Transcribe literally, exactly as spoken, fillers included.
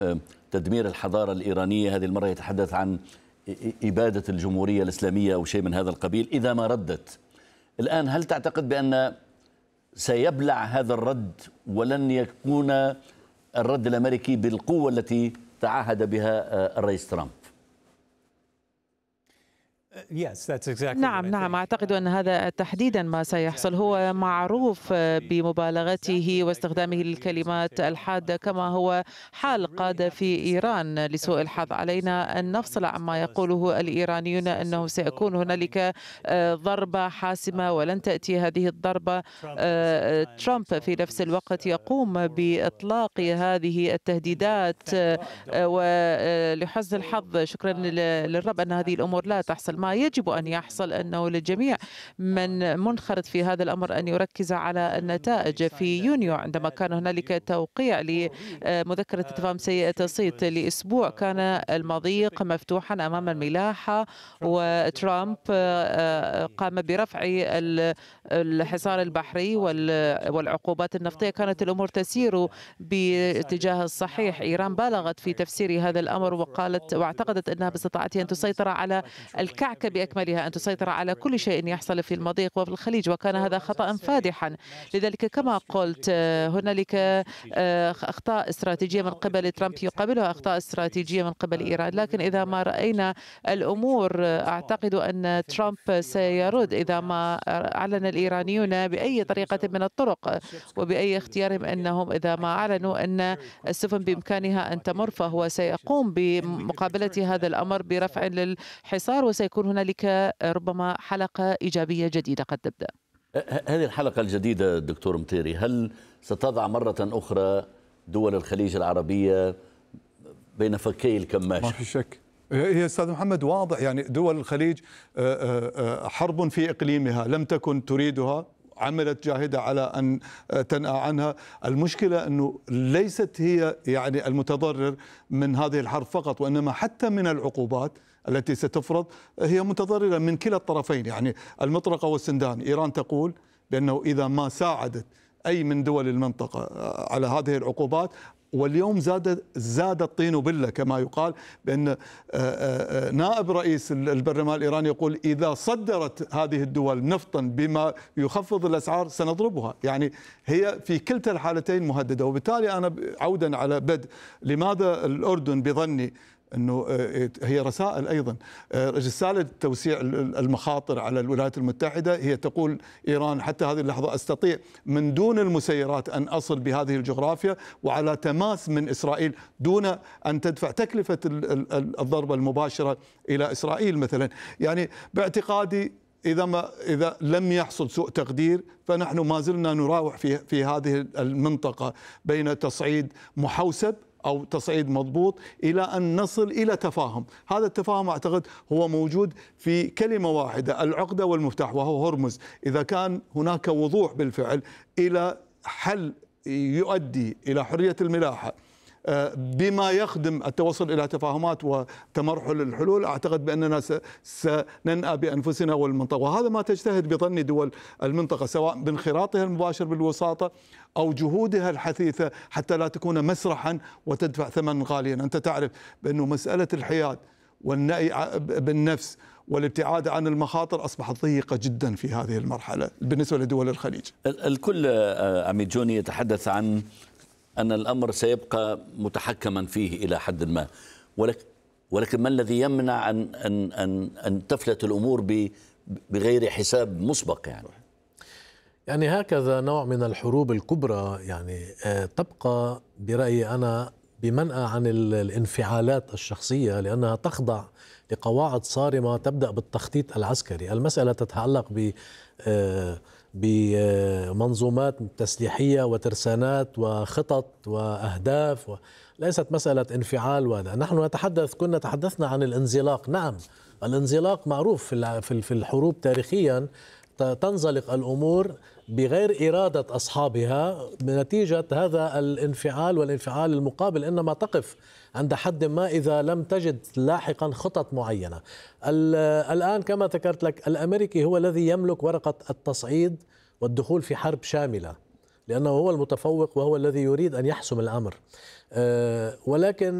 تدمير الحضارة الإيرانية، هذه المرة يتحدث عن إبادة الجمهورية الإسلامية أو شيء من هذا القبيل إذا ما ردت. الآن هل تعتقد بأن سيبلع هذا الرد ولن يكون الرد الأمريكي بالقوة التي تعهد بها الرئيس ترامب؟ نعم نعم أعتقد أن هذا تحديدا ما سيحصل. هو معروف بمبالغته واستخدامه للكلمات الحادة كما هو حال قادة في إيران. لسوء الحظ علينا أن نفصل عما يقوله الإيرانيون أنه سيكون هنالك ضربة حاسمة ولن تأتي هذه الضربة. ترامب في نفس الوقت يقوم بإطلاق هذه التهديدات، ولحسن الحظ شكرا للرب أن هذه الأمور لا تحصل. ما يجب أن يحصل أنه للجميع من منخرط في هذا الأمر أن يركز على النتائج. في يونيو عندما كان هنالك توقيع لمذكرة تفاهم سيئة الصيت لأسبوع، كان المضيق مفتوحا أمام الملاحة، وترامب قام برفع الحصار البحري والعقوبات النفطية. كانت الأمور تسير باتجاه الصحيح. إيران بالغت في تفسير هذا الأمر وقالت واعتقدت أنها باستطاعتها أن تسيطر على الكعكة بأكملها، أن تسيطر على كل شيء يحصل في المضيق وفي الخليج، وكان هذا خطأ فادحا. لذلك كما قلت هنالك أخطاء استراتيجية من قبل ترامب يقابلها أخطاء استراتيجية من قبل إيران، لكن إذا ما رأينا الأمور أعتقد أن ترامب سيرد إذا ما أعلن الإيرانيون بأي طريقة من الطرق وبأي اختيارهم أنهم إذا ما أعلنوا أن السفن بإمكانها أن تمر، فهو سيقوم بمقابلة هذا الأمر برفع للحصار، وسيكون هنالك ربما حلقة إيجابية جديدة قد تبدأ. هذه الحلقة الجديدة دكتور مطيري هل ستضع مرة أخرى دول الخليج العربية بين فكي الكماشة؟ ما في شك. هي أستاذ محمد واضح، يعني دول الخليج حرب في إقليمها لم تكن تريدها، عملت جاهدة على أن تنأى عنها. المشكلة أنه ليست هي يعني المتضرر من هذه الحرب فقط، وإنما حتى من العقوبات التي ستفرض هي متضررة من كلا الطرفين. يعني المطرقة والسندان، إيران تقول بأنه إذا ما ساعدت أي من دول المنطقة على هذه العقوبات، واليوم زاد زاد الطين بلة كما يقال، بأن نائب رئيس البرلمان الإيراني يقول إذا صدرت هذه الدول نفطا بما يخفض الأسعار سنضربها. يعني هي في كلتا الحالتين مهددة. وبالتالي أنا عودا على بدء، لماذا الأردن بظني أنه هي رسائل أيضا، رسالة توسيع المخاطر على الولايات المتحدة. هي تقول إيران حتى هذه اللحظة أستطيع من دون المسيرات أن أصل بهذه الجغرافيا وعلى تماس من إسرائيل دون أن تدفع تكلفة الضربة المباشرة إلى إسرائيل مثلا. يعني باعتقادي إذا ما إذا لم يحصل سوء تقدير فنحن ما زلنا نراوح في في هذه المنطقة بين تصعيد محوسب أو تصعيد مضبوط إلى أن نصل إلى تفاهم. هذا التفاهم أعتقد هو موجود في كلمة واحدة، العقدة والمفتاح، وهو هرمز. إذا كان هناك وضوح بالفعل إلى حل يؤدي إلى حرية الملاحة بما يخدم التوصل إلى تفاهمات وتمرحل الحلول، أعتقد بأننا سننأى بأنفسنا والمنطقة. وهذا ما تجتهد بظني دول المنطقة، سواء بانخراطها المباشر بالوساطة أو جهودها الحثيثة حتى لا تكون مسرحا وتدفع ثمن غاليا. أنت تعرف بأنه مسألة الحياد والنأي بالنفس والابتعاد عن المخاطر أصبحت ضيقة جدا في هذه المرحلة بالنسبة لدول الخليج. الكل عميد جوني يتحدث عن أن الأمر سيبقى متحكما فيه إلى حد ما، ولكن ولكن ما الذي يمنع أن أن أن أن تفلت الأمور بغير حساب مسبق؟ يعني يعني هكذا نوع من الحروب الكبرى يعني تبقى برأيي أنا بمنأى عن الانفعالات الشخصية، لأنها تخضع لقواعد صارمة تبدأ بالتخطيط العسكري. المسألة تتعلق ب بمنظومات تسليحية وترسانات وخطط وأهداف، وليست مسألة انفعال. ولا نحن نتحدث كنا تحدثنا عن الانزلاق. نعم الانزلاق معروف في الحروب تاريخيا، تنزلق الأمور بغير إرادة أصحابها بنتيجة هذا الانفعال، والانفعال المقابل إنما تقف عند حد ما إذا لم تجد لاحقا خطط معينة. الآن كما ذكرت لك الأمريكي هو الذي يملك ورقة التصعيد والدخول في حرب شاملة، لأنه هو المتفوق وهو الذي يريد أن يحسم الأمر. ولكن